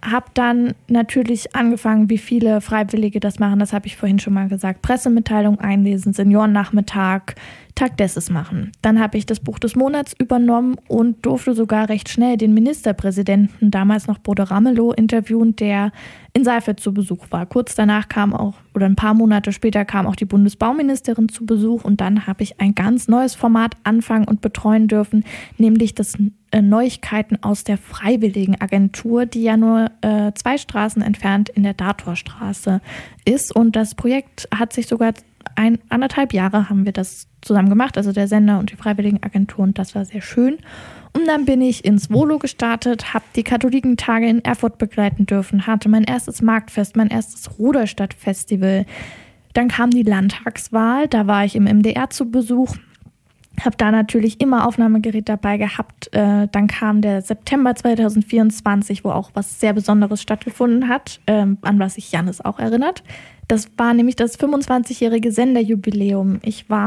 habe dann natürlich angefangen, wie viele Freiwillige das machen, das habe ich vorhin schon mal gesagt, Pressemitteilung einlesen, Seniorennachmittag, Tag Desses machen. Dann habe ich das Buch des Monats übernommen und durfte sogar recht schnell den Ministerpräsidenten, damals noch Bodo Ramelow, interviewen, der in Seifertz zu Besuch war. Kurz danach kam auch, oder ein paar Monate später kam auch die Bundesbauministerin zu Besuch und dann habe ich ein ganz neues Format anfangen und betreuen dürfen, nämlich das Neuigkeiten aus der Freiwilligenagentur, die ja nur 2 Straßen entfernt in der Datorstraße ist. Und das Projekt hat sich sogar 1,5 Jahre haben wir das zusammen gemacht, also der Sender und die Freiwilligenagentur, und das war sehr schön. Und dann bin ich ins Volo gestartet, habe die Katholikentage in Erfurt begleiten dürfen, hatte mein erstes Marktfest, mein erstes Ruderstadt-Festival. Dann kam die Landtagswahl, da war ich im MDR zu Besuch, habe da natürlich immer Aufnahmegerät dabei gehabt. Dann kam der September 2024, wo auch was sehr Besonderes stattgefunden hat, an was sich Jannis auch erinnert. Das war nämlich das 25-jährige Senderjubiläum.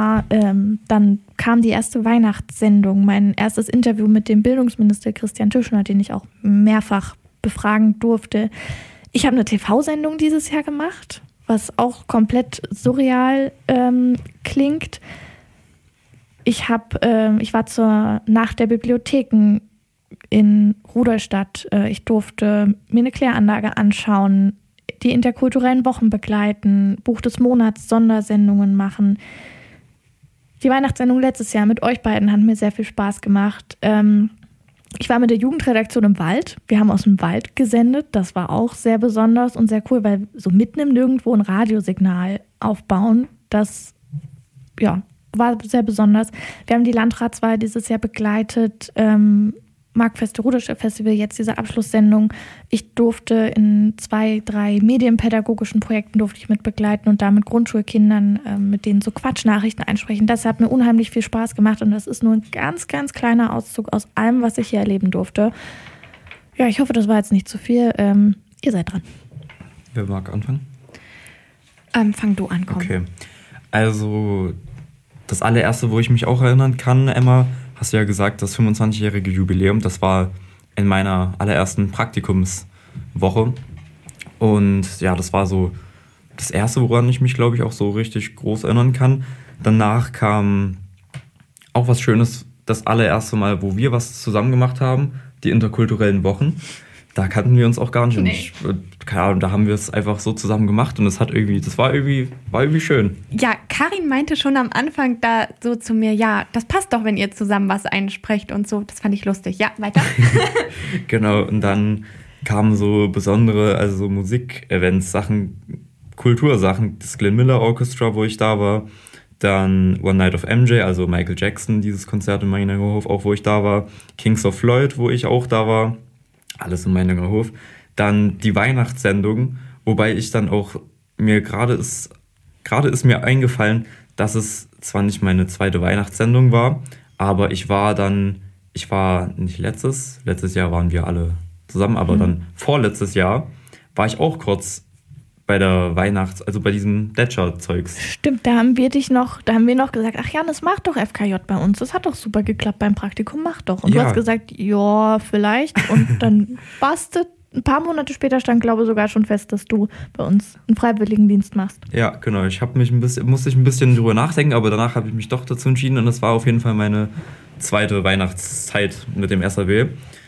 Dann kam die erste Weihnachtssendung, mein erstes Interview mit dem Bildungsminister Christian Tüschner, den ich auch mehrfach befragen durfte. Ich habe eine TV-Sendung dieses Jahr gemacht, was auch komplett surreal klingt. Ich war zur Nacht der Bibliotheken in Ruderstadt. Ich durfte mir eine Kläranlage anschauen, die interkulturellen Wochen begleiten, Buch des Monats, Sondersendungen machen. Die Weihnachtssendung letztes Jahr mit euch beiden hat mir sehr viel Spaß gemacht. Ich war mit der Jugendredaktion im Wald. Wir haben aus dem Wald gesendet. Das war auch sehr besonders und sehr cool, weil so mitten im Nirgendwo ein Radiosignal aufbauen, das war sehr besonders. Wir haben die Landratswahl dieses Jahr begleitet, Marktfeste, Ruderstadt-Festival, jetzt diese Abschlusssendung. Ich durfte in 2, 3 medienpädagogischen Projekten durfte ich mit begleiten und da mit Grundschulkindern, mit denen so Quatschnachrichten einsprechen. Das hat mir unheimlich viel Spaß gemacht und das ist nur ein ganz, ganz kleiner Auszug aus allem, was ich hier erleben durfte. Ja, ich hoffe, das war jetzt nicht zu viel. Ihr seid dran. Wer mag anfangen? Fang du an, komm. Okay, also das allererste, wo ich mich auch erinnern kann, Emma, hast du ja gesagt, das 25-jährige Jubiläum, das war in meiner allerersten Praktikumswoche. Und ja, das war so das erste, woran ich mich, glaube ich, auch so richtig groß erinnern kann. Danach kam auch was Schönes, das allererste Mal, wo wir was zusammen gemacht haben, die interkulturellen Wochen. Da kannten wir uns auch gar nicht. Nee. Keine Ahnung, da haben wir es einfach so zusammen gemacht und das war irgendwie schön. Ja, Karin meinte schon am Anfang da so zu mir, ja, das passt doch, wenn ihr zusammen was einsprecht und so. Das fand ich lustig. Ja, weiter. Genau, und dann kamen so besondere, also so Musik-Events, Sachen, Kultursachen, das Glenn Miller Orchestra, wo ich da war. Dann One Night of MJ, also Michael Jackson, dieses Konzert in Meiningerhof, auch wo ich da war. Kings of Floyd, wo ich auch da war. Alles in Meiningerhof. Dann die Weihnachtssendung, wobei ich dann auch gerade ist mir eingefallen, dass es zwar nicht meine zweite Weihnachtssendung war, aber ich war nicht letztes Jahr waren wir alle zusammen, aber dann vorletztes Jahr war ich auch kurz bei der also bei diesem Detscher-Zeugs. Stimmt, da haben wir noch gesagt, ach Jannis, mach doch FKJ bei uns. Das hat doch super geklappt beim Praktikum, mach doch. Und ja. Du hast gesagt, ja, vielleicht. Und dann warst du, ein paar Monate später stand, glaube ich, sogar schon fest, dass du bei uns einen Freiwilligendienst machst. Ja, genau. Musste ich ein bisschen drüber nachdenken, aber danach habe ich mich doch dazu entschieden und das war auf jeden Fall meine zweite Weihnachtszeit mit dem SAW.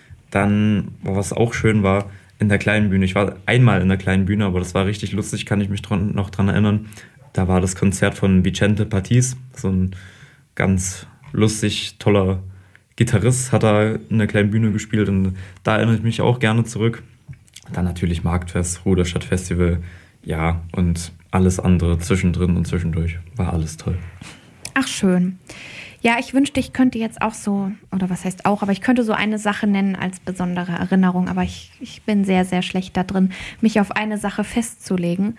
Dann, was auch schön war, in der kleinen Bühne. Ich war einmal in der kleinen Bühne, aber das war richtig lustig, kann ich mich noch dran erinnern. Da war das Konzert von Vicente Pattis, so ein ganz lustig, toller Gitarrist, hat da in der kleinen Bühne gespielt und da erinnere ich mich auch gerne zurück. Dann natürlich Marktfest, Ruderstadt-Festival, ja, und alles andere zwischendrin und zwischendurch. War alles toll. Ach, schön. Ja, ich wünschte, ich könnte jetzt auch so, oder was heißt auch, aber ich könnte so eine Sache nennen als besondere Erinnerung, aber ich bin sehr, sehr schlecht da drin, mich auf eine Sache festzulegen.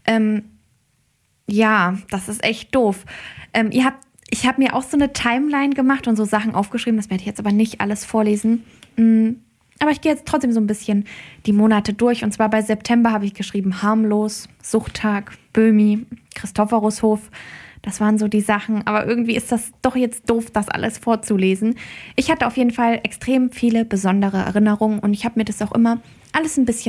Ja, das ist echt doof. Ich habe mir auch so eine Timeline gemacht und so Sachen aufgeschrieben, das werde ich jetzt aber nicht alles vorlesen. Aber ich gehe jetzt trotzdem so ein bisschen die Monate durch. Und zwar bei September habe ich geschrieben Harmlos, Suchttag, Böhmi, Christophorushof. Das waren so die Sachen. Aber irgendwie ist das doch jetzt doof, das alles vorzulesen. Ich hatte auf jeden Fall extrem viele besondere Erinnerungen und ich habe mir das auch immer alles ein bisschen